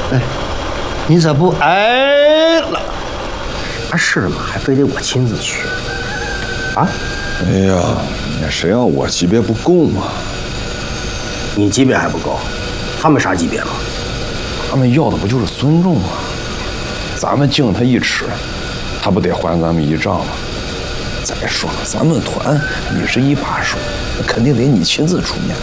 哎，你这不挨了？ 啥事嘛，还非得我亲自去？啊？ 哎呀，那谁让我级别不够嘛？ 你级别还不够，他们啥级别嘛？ 他们要的不就是尊重吗？咱们敬他一尺，他不得还咱们一丈吗？再说了，咱们团你是一把手，肯定得你亲自出面。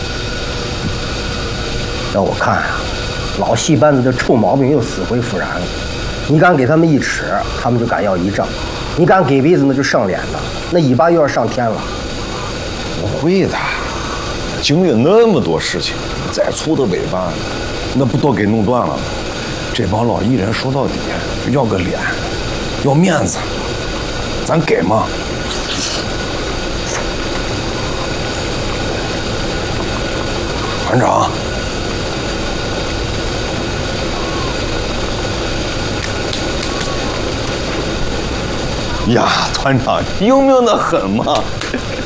让我看啊，老戏班子的臭毛病又死灰复燃了。你敢给他们1尺，他们就敢要1丈；你敢给鼻子，那就上脸了，那尾巴又要上天了。 不会的，经历那么多事情，再粗的尾巴，那不都给弄断了吗？这帮老艺人说到底就要个脸，要面子，咱给吗？团长。呀，团长英明的很嘛！